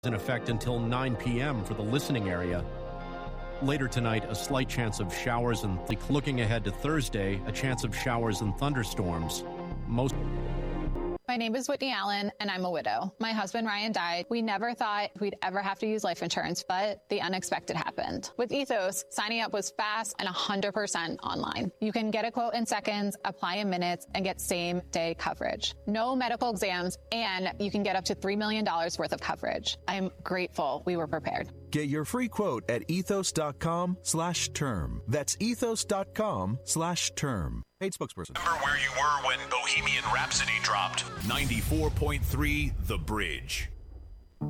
in effect until 9 p.m. for the listening area. Later tonight, a slight chance of showers and looking ahead to Thursday, a chance of showers and thunderstorms. My name is Whitney Allen, and I'm a widow. My husband, Ryan, died. We never thought we'd ever have to use life insurance, but the unexpected happened. With Ethos, signing up was fast and 100% online. You can get a quote in seconds, apply in minutes, and get same-day coverage. No medical exams, and you can get up to $3 million worth of coverage. I'm grateful we were prepared. Get your free quote at ethos.com/term. That's ethos.com/term. Paid spokesperson. Remember where you were when Bohemian Rhapsody dropped. 94.3 The Bridge.